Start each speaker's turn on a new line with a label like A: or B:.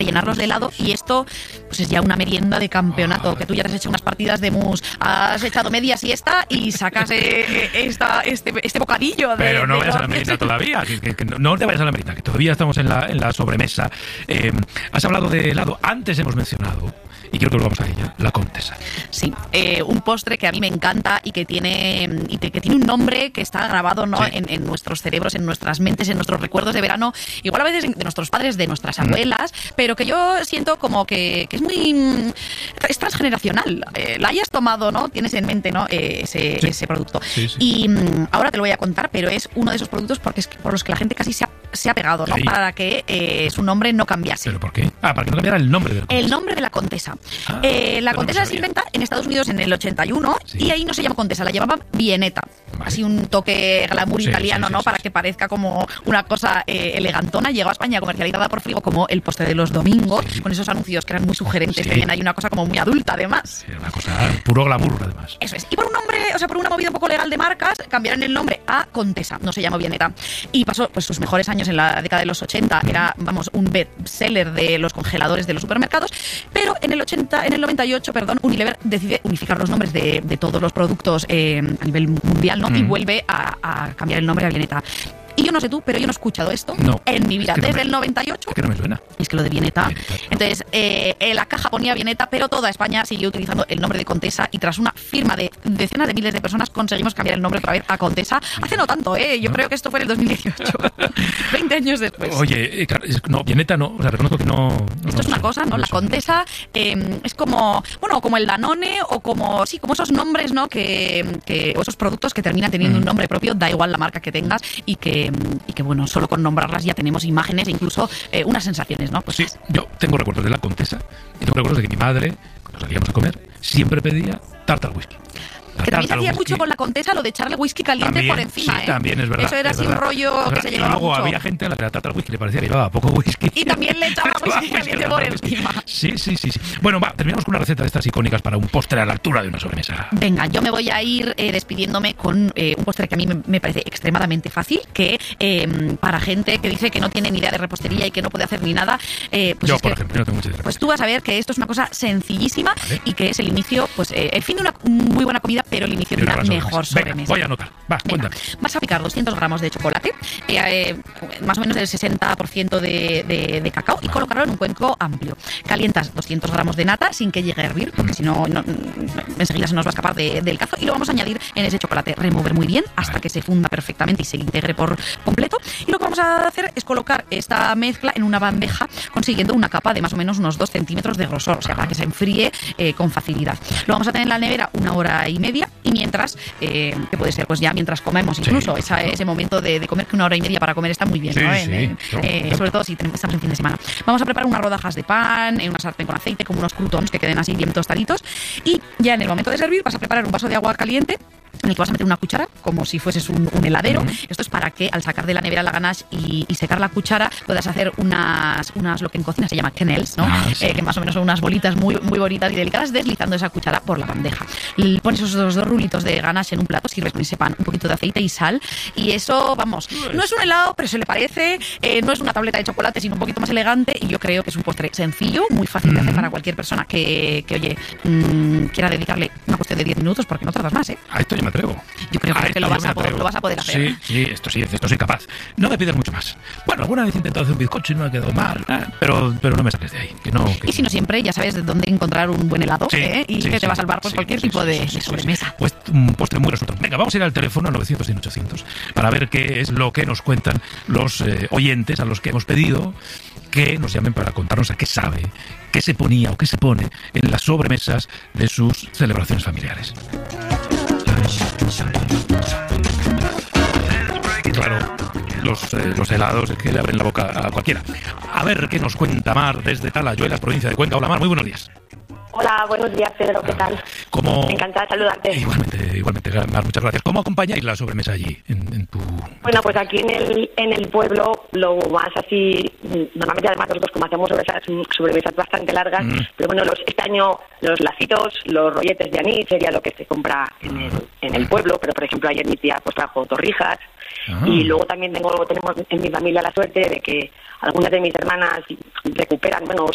A: rellenarlos de helado, y esto pues es ya una merienda de campeonato, que tú ya te has hecho unas partidas de mus, has echado media siesta y sacas este bocadillo.
B: Pero no vayas a la merienda todavía, que no te vayas a la merienda, que todavía estamos en la sobremesa. Has hablado de helado, antes hemos mencionado, y creo que volvamos a ella, la Contesa.
A: Sí, un postre que a mí me encanta y que tiene un nombre que está grabado, ¿no?
B: Sí.
A: en nuestros cerebros, en nuestras mentes, en nuestros recuerdos de verano, igual a veces de nuestros padres, de nuestras abuelas, pero que yo siento como que es transgeneracional. La hayas tomado, ¿no? Tienes en mente, ¿no? ese producto.
B: Sí, sí.
A: Y ahora te lo voy a contar, pero es uno de esos productos por los que la gente casi se ha pegado, ¿no?
B: Sí.
A: Para que su nombre no cambiase.
B: ¿Pero por qué? Para que no cambiara el nombre de la Contesa.
A: El nombre de la Contesa.
B: Ah,
A: La
B: pero
A: Contesa
B: no
A: se
B: sabía.
A: inventa en Estados Unidos en el 81,
B: Sí.
A: y ahí no se llama Contesa, la llamaban Vieneta.
B: Vale.
A: Así un toque glamour
B: Sí,
A: italiano,
B: sí,
A: ¿no?
B: sí,
A: Para
B: sí.
A: que parezca como una cosa elegantona. Llegó a España comercializada por Frigo como el postre de los domingos,
B: Sí.
A: con esos anuncios que eran muy sugerentes.
B: Sí.
A: Tenían ahí una cosa como muy adulta, además.
B: Sí, una cosa, puro glamour, además.
A: Eso es. Y por un nombre, por una movida un poco legal de marcas, cambiaron el nombre a Contesa, no se llamó Vieneta. Y pasó pues sus mejores años en la década de los 80, era, un bestseller de los congeladores de los supermercados, pero en el 98, Unilever decide unificar los nombres de todos los productos a nivel mundial, ¿no? Y vuelve a cambiar el nombre a Vieneta. Y yo no sé tú, pero yo no he escuchado esto en mi vida.
B: Es que
A: Desde el 98.
B: Es que no me suena.
A: Es que lo de Vieneta.
B: Vieneta.
A: Entonces, la caja ponía Vieneta, pero toda España siguió utilizando el nombre de Contesa, y tras una firma de decenas de miles de personas conseguimos cambiar el nombre otra vez a Contesa. Hace no tanto, Yo
B: ¿No?
A: creo que esto fue en el 2018. 20 años después.
B: Oye, claro, no, Vieneta no, o sea, reconozco que no...
A: Esto es una cosa, ¿no? La Contesa es como el Danone, o como esos nombres, ¿no? O esos productos que terminan teniendo un nombre propio, da igual la marca que tengas, y que bueno, solo con nombrarlas ya tenemos imágenes e incluso unas sensaciones, ¿no? Pues
B: Sí, yo tengo recuerdos de la Contesa y tengo recuerdos de que mi madre, cuando salíamos a comer, siempre pedía tarta al whisky.
A: Que también se
B: Tarta al
A: hacía
B: whisky.
A: mucho con la Contesa lo de echarle whisky caliente
B: También,
A: por encima,
B: sí, también es verdad.
A: Eso era
B: es
A: así un
B: verdad.
A: rollo
B: Es
A: que
B: verdad.
A: se
B: Y
A: llevaba
B: luego
A: mucho.
B: había gente a la que la tarta al whisky le parecía que llevaba poco whisky.
A: Y también le echaba whisky caliente por encima.
B: Sí. Bueno, terminamos con una receta de estas icónicas para un postre a la altura de una sobremesa.
A: Venga, yo me voy a ir despidiéndome con un postre que a mí me parece extremadamente fácil, que para gente que dice que no tiene ni idea de repostería y que no puede hacer ni nada, pues
B: Yo,
A: es
B: por
A: que,
B: ejemplo, no tengo mucha idea.
A: pues tú vas a ver que esto es una cosa sencillísima,
B: Vale.
A: y que es el inicio, pues el fin de una muy buena comida, pero el inicio de una mejor sobremesa.
B: Venga, voy a anotar. Va,
A: Venga,
B: cuéntame.
A: vas a picar 200 gramos de chocolate, más o menos el 60% de cacao, y colocarlo en un cuenco amplio. Calientas 200 gramos de nata sin que llegue a hervir, porque si no, enseguida se nos va a escapar del cazo, y lo vamos a añadir en ese chocolate. Remover muy bien hasta que se funda perfectamente y se integre por completo. Y lo que vamos a hacer es colocar esta mezcla en una bandeja, consiguiendo una capa de más o menos unos 2 centímetros de grosor, o sea, para que se enfríe con facilidad. Lo vamos a tener en la nevera 1 hora y media, y mientras, que puede ser pues ya mientras comemos, incluso
B: Sí.
A: ese momento de comer, que 1 hora y media para comer está muy bien,
B: Sí,
A: ¿no?
B: sí.
A: Sobre todo si estamos en fin de semana. Vamos a preparar unas rodajas de pan en una sartén con aceite, como unos croutons que queden así bien tostaditos, y ya en el momento de servir vas a preparar un vaso de agua caliente en el que vas a meter una cuchara, como si fueses un heladero. Esto es para que al sacar de la nevera la ganache y secar la cuchara puedas hacer unas lo que en cocina se llama quenelles, ¿no?
B: Sí.
A: Que más o menos son unas bolitas muy, muy bonitas y delicadas, deslizando esa cuchara por la bandeja. Pones esos dos rulitos de ganache en un plato, sirves con ese pan, un poquito de aceite y sal, y eso, vamos, no es un helado, pero se le parece, no es una tableta de chocolate, sino un poquito más elegante, y yo creo que es un postre sencillo, muy fácil de hacer para cualquier persona que quiera dedicarle una cuestión de 10 minutos, porque no tardas más,
B: A esto yo me atrevo.
A: Yo creo que lo vas a poder hacer.
B: Sí, esto soy capaz. No me pidas mucho más. Bueno, alguna vez he intentado hacer un bizcocho y no me ha quedado mal, pero no me saques de ahí.
A: Y si no siempre, ya sabes de dónde encontrar un buen helado, y que te va a salvar por cualquier tipo de sobremesa.
B: Pues un postre muy resultado. Venga, vamos a ir al teléfono 900-100-800 para ver qué es lo que nos cuentan los oyentes a los que hemos pedido que nos llamen para contarnos a qué sabe, qué se ponía o qué se pone en las sobremesas de sus celebraciones familiares. Claro, los helados es que le abren la boca a cualquiera. A ver qué nos cuenta Mar desde Talayuelas, provincia de Cuenca. Hola Mar, muy buenos días.
C: Hola, buenos días, Pedro, ¿qué tal? Encantada de saludarte.
B: Igualmente, Mar, muchas gracias. ¿Cómo acompañáis la sobremesa allí, en tu...?
C: Bueno, pues aquí en el pueblo, lo más así, normalmente además nosotros como hacemos sobremesas bastante largas, pero bueno, este año los lacitos, los rolletes de anís sería lo que se compra en el pueblo, pero por ejemplo ayer mi tía pues trajo torrijas, y luego también tenemos en mi familia la suerte de que algunas de mis hermanas recuperan, bueno,